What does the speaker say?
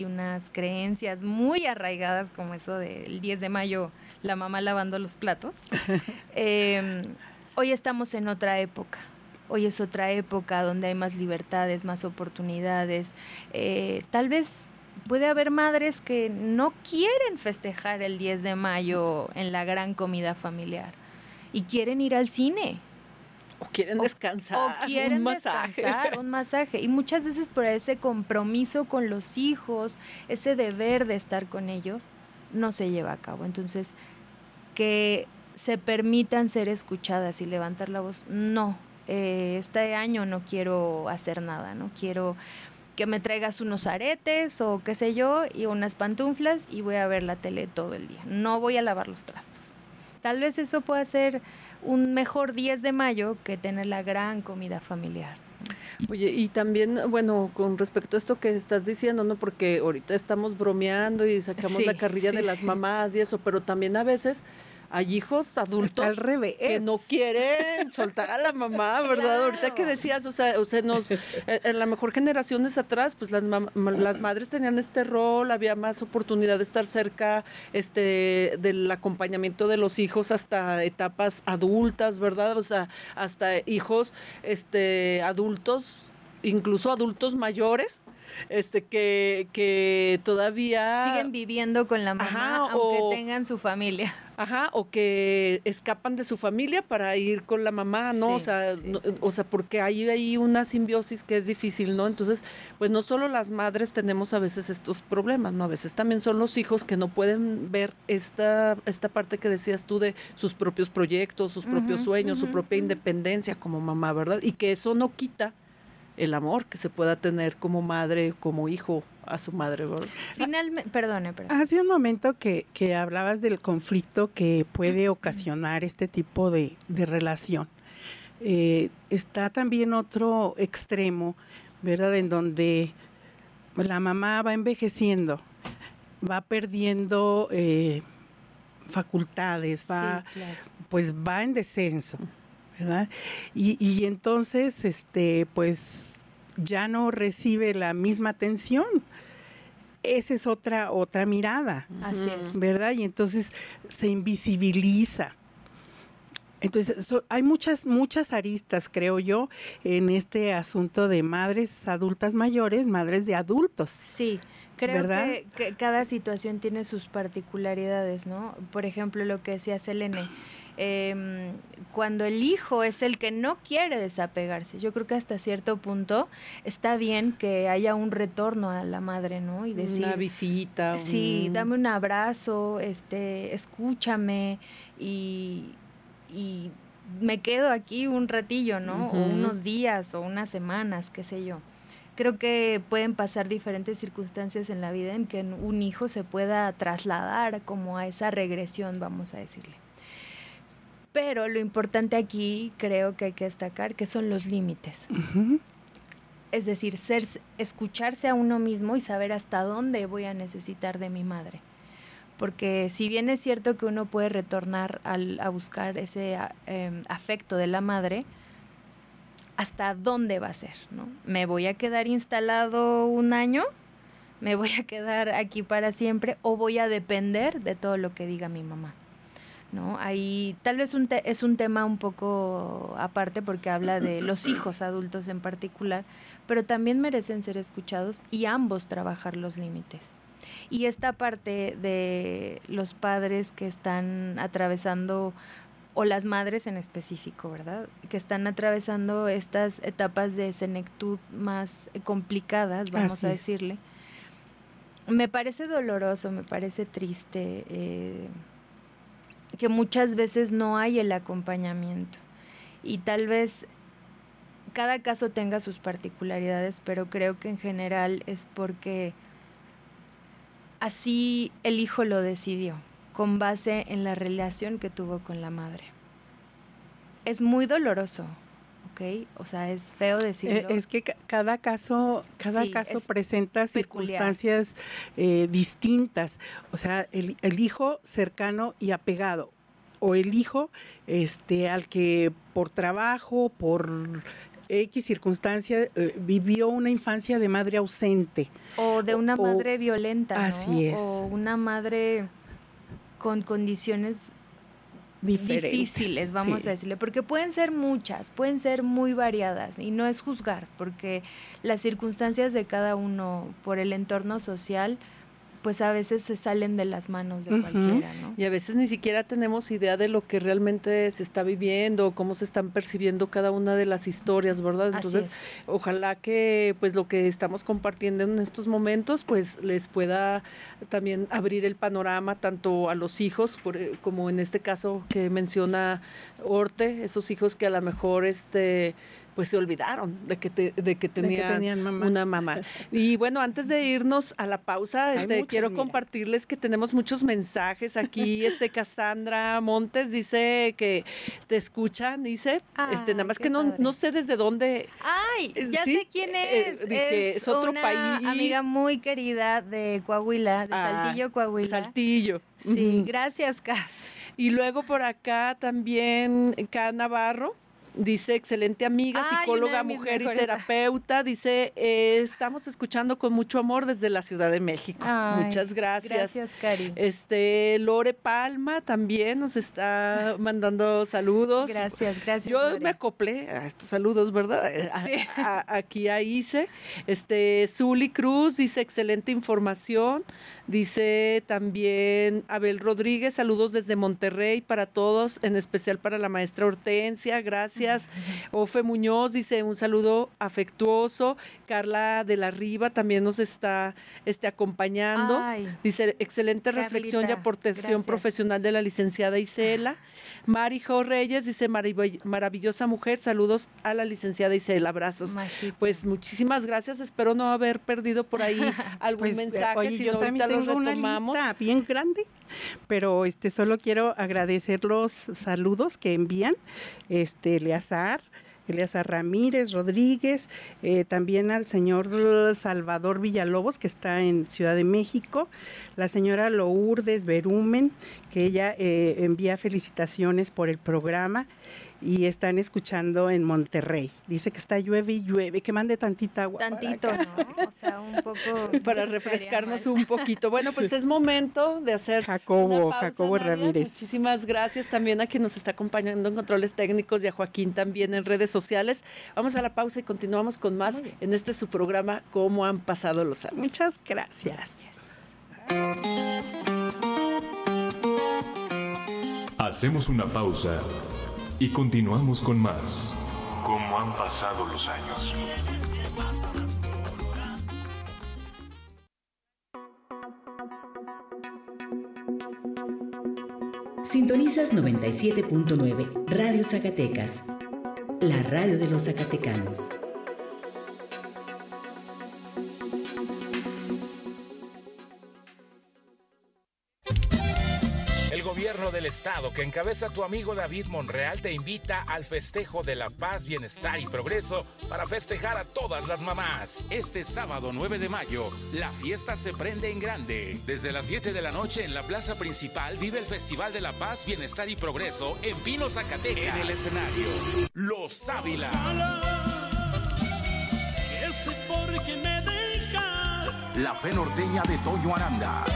unas creencias muy arraigadas como eso del 10 de mayo, la mamá lavando los platos. Hoy estamos en otra época. Hoy es otra época donde hay más libertades, más oportunidades. Tal vez puede haber madres que no quieren festejar el 10 de mayo en la gran comida familiar y quieren ir al cine. O quieren descansar. O quieren descansar, un masaje. Y muchas veces por ese compromiso con los hijos, ese deber de estar con ellos, no se lleva a cabo. Entonces, que se permitan ser escuchadas y levantar la voz, no. Este año no quiero hacer nada, no quiero que me traigas unos aretes o qué sé yo y unas pantuflas y voy a ver la tele todo el día. No voy a lavar los trastos. Tal vez eso pueda ser un mejor 10 de mayo que tener la gran comida familiar. Oye, y también, bueno, con respecto a esto que estás diciendo, ¿no? Porque ahorita estamos bromeando y sacamos la carrilla de las mamás y eso, pero también a veces hay hijos adultos al revés, que no quieren soltar a la mamá, ¿verdad? Claro. Ahorita que decías, o sea en la mejor generaciones atrás, pues las madres tenían este rol, había más oportunidad de estar cerca del acompañamiento de los hijos hasta etapas adultas, ¿verdad? O sea, hasta hijos adultos, incluso adultos mayores, que todavía siguen viviendo con la mamá, aunque tengan su familia. O que escapan de su familia para ir con la mamá, ¿no? Sí, o sea, porque hay una simbiosis que es difícil, ¿no? Entonces, pues no solo las madres tenemos a veces estos problemas, ¿no? A veces también son los hijos que no pueden ver esta parte que decías tú de sus propios proyectos, sus propios sueños, su propia independencia como mamá, ¿verdad? Y que eso no quita el amor que se pueda tener como madre, como hijo a su madre, ¿verdad? Finalmente, perdone. Hace un momento que hablabas del conflicto que puede ocasionar este tipo de relación. Está también otro extremo, ¿verdad? En donde la mamá va envejeciendo, va perdiendo facultades, pues va en descenso, ¿verdad? Y entonces, pues ya no recibe la misma atención. Esa es otra mirada. Así es. ¿Verdad? Y entonces se invisibiliza. Entonces, hay muchas aristas, creo yo, en este asunto de madres adultas mayores, madres de adultos. Sí, creo que cada situación tiene sus particularidades, ¿no? Por ejemplo, lo que decía Selene, cuando el hijo es el que no quiere desapegarse, yo creo que hasta cierto punto está bien que haya un retorno a la madre, ¿no? Y decir, una visita. Sí, dame un abrazo, escúchame y me quedo aquí un ratillo, ¿no? O unos días o unas semanas, qué sé yo. Creo que pueden pasar diferentes circunstancias en la vida en que un hijo se pueda trasladar como a esa regresión, vamos a decirle. Pero lo importante aquí creo que hay que destacar que son los límites. Es decir, escucharse a uno mismo y saber hasta dónde voy a necesitar de mi madre. Porque si bien es cierto que uno puede retornar a buscar ese afecto de la madre, ¿hasta dónde va a ser? ¿No? ¿Me voy a quedar instalado un año? ¿Me voy a quedar aquí para siempre? ¿O voy a depender de todo lo que diga mi mamá? ¿No? Ahí tal vez es un tema un poco aparte porque habla de los hijos adultos en particular, pero también merecen ser escuchados y ambos trabajar los límites. Y esta parte de los padres que están atravesando, o las madres en específico, ¿verdad? Que están atravesando estas etapas de senectud más complicadas, vamos a decirle. Me parece doloroso, me parece triste, que muchas veces no hay el acompañamiento. Y tal vez cada caso tenga sus particularidades, pero creo que en general es porque así el hijo lo decidió, con base en la relación que tuvo con la madre. Es muy doloroso, ¿ok? O sea, es feo decirlo. Es que cada caso presenta circunstancias distintas. O sea, el hijo cercano y apegado, o el hijo al que por trabajo, por X circunstancia vivió una infancia de madre ausente. O de una madre violenta, ¿no? Así es. O una madre con condiciones difíciles, vamos a decirle, porque pueden ser muchas, pueden ser muy variadas y no es juzgar, porque las circunstancias de cada uno por el entorno social pues a veces se salen de las manos de cualquiera, ¿no? Y a veces ni siquiera tenemos idea de lo que realmente se está viviendo, cómo se están percibiendo cada una de las historias, ¿verdad? Entonces, ojalá que pues lo que estamos compartiendo en estos momentos pues les pueda también abrir el panorama tanto a los hijos, como en este caso que menciona Orte, esos hijos que a lo mejor pues se olvidaron de que tenían mamá. Una mamá. Y bueno, antes de irnos a la pausa, quiero compartirles que tenemos muchos mensajes aquí. Cassandra Montes dice que te escuchan, dice, nada más que no sé desde dónde. Ay, ya sé quién es. Dije, es otro una país. Amiga muy querida de Coahuila, de Saltillo, Coahuila. Saltillo. Sí, gracias, Cas. Y luego por acá también K. Navarro. Dice, excelente amiga, psicóloga, mujer y terapeuta. Dice, estamos escuchando con mucho amor desde la Ciudad de México. Ay, muchas gracias. Gracias, Cari. Lore Palma también nos está mandando saludos. Gracias. Yo Lore. me acoplé a estos saludos, ¿verdad? Sí. Aquí a Ice. Zuli Cruz dice, excelente información. Dice también Abel Rodríguez, saludos desde Monterrey para todos, en especial para la maestra Hortensia, gracias. Ofe Muñoz dice un saludo afectuoso. Carla de la Riva también nos está acompañando. Ay, dice, excelente Carlita, reflexión y aportación gracias. profesional de la licenciada Isela. Mari Jo Reyes dice, maravillosa mujer, saludos a la licenciada Isela, abrazos. Majita. Pues muchísimas gracias, espero no haber perdido por ahí algún mensaje, oye, si yo no ahorita también los tengo retomamos. una lista bien grande, pero solo quiero agradecer los saludos que envían, Eleazar Ramírez Rodríguez, también al señor Salvador Villalobos, que está en Ciudad de México, la señora Lourdes Berumen, que ella envía felicitaciones por el programa, y están escuchando en Monterrey. Dice que está llueve y llueve, que mande tantita agua. Tantito, ¿no? O sea, un poco. Para refrescarnos un poquito. Bueno, pues es momento de hacer Jacobo Nadia. Ramírez. Muchísimas gracias también a quien nos está acompañando en controles técnicos y a Joaquín también en redes sociales. Vamos a la pausa y continuamos con más en su programa Cómo han pasado los años. Muchas gracias. Hacemos una pausa y continuamos con más. ¿Cómo han pasado los años? Sintonizas 97.9 Radio Zacatecas, la radio de los zacatecanos. El gobierno del estado que encabeza tu amigo David Monreal te invita al festejo de la paz, bienestar y progreso para festejar a todas las mamás. Este sábado 9 de mayo, la fiesta se prende en grande. Desde las 7 de la noche en la plaza principal vive el Festival de la Paz, Bienestar y Progreso en Pino, Zacatecas. En el escenario, Los Ávila. La Fe Norteña de Toño Aranda.